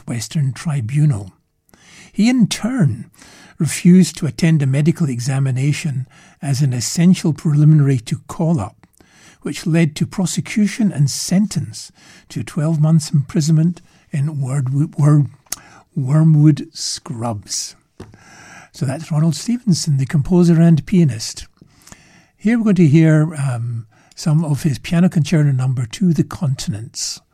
Northwestern Tribunal. He in turn refused to attend a medical examination as an essential preliminary to call-up, which led to prosecution and sentence to 12 months imprisonment in Wormwood Scrubs. So that's Ronald Stevenson, the composer and pianist. Here we're going to hear some of his Piano Concerto No. 2, The Continents.